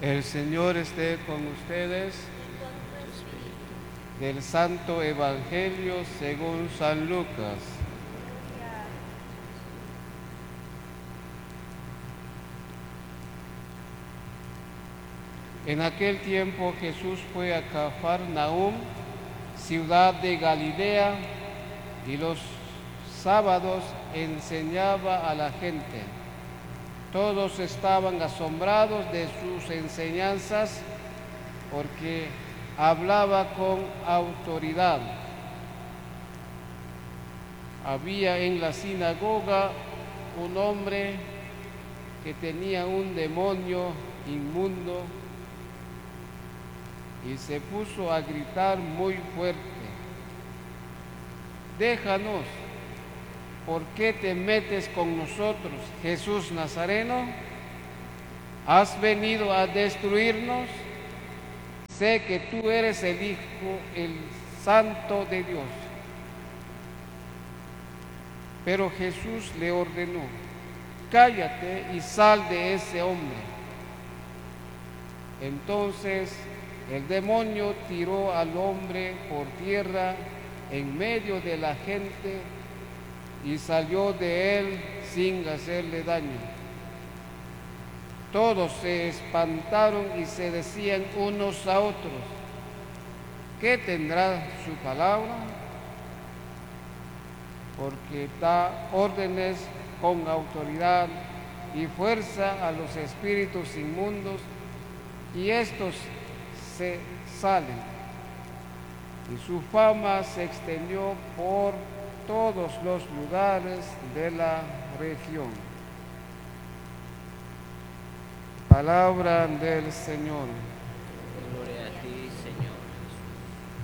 El Señor esté con ustedes. Del Santo Evangelio según San Lucas. En aquel tiempo Jesús fue a Cafarnaúm, ciudad de Galilea, y los sábados enseñaba a la gente. Todos estaban asombrados de sus enseñanzas porque hablaba con autoridad. Había en la sinagoga un hombre que tenía un demonio inmundo y se puso a gritar muy fuerte: «Déjanos, ¿por qué te metes con nosotros, Jesús Nazareno? ¿Has venido a destruirnos? Sé que tú eres el Hijo, el Santo de Dios». Pero Jesús le ordenó: «Cállate y sal de ese hombre». Entonces el demonio tiró al hombre por tierra en medio de la gente y salió de él sin hacerle daño. Todos se espantaron y se decían unos a otros: ¿qué tendrá su palabra? Porque da órdenes con autoridad y fuerza a los espíritus inmundos, y estos se salen. Y su fama se extendió por todos los lugares de la región. Palabra del Señor.